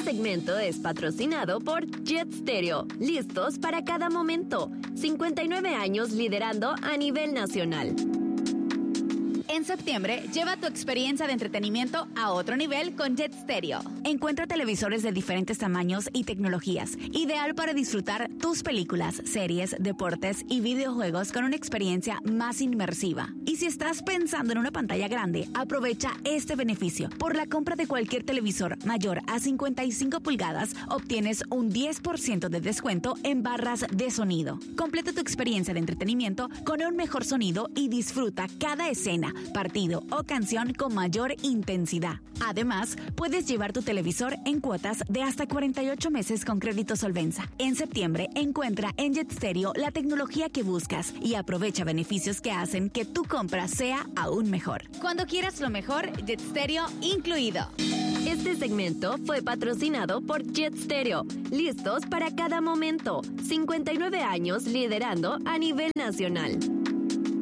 segmento es patrocinado por Jet Stereo. Listos para cada momento. 59 años liderando a nivel nacional. En septiembre, lleva tu experiencia de entretenimiento a otro nivel con Jet Stereo. Encuentra televisores de diferentes tamaños y tecnologías, ideal para disfrutar tus películas, series, deportes y videojuegos con una experiencia más inmersiva. Y si estás pensando en una pantalla grande, aprovecha este beneficio. Por la compra de cualquier televisor mayor a 55 pulgadas, obtienes un 10% de descuento en barras de sonido. Completa tu experiencia de entretenimiento con un mejor sonido y disfruta cada escena, partido o canción con mayor intensidad. Además, puedes llevar tu televisor en cuotas de hasta 48 meses con crédito Solvenza. En septiembre, encuentra en Jet Stereo la tecnología que buscas y aprovecha beneficios que hacen que tu compra sea aún mejor. Cuando quieras lo mejor, Jet Stereo incluido. Este segmento fue patrocinado por Jet Stereo. Listos para cada momento. 59 años liderando a nivel nacional.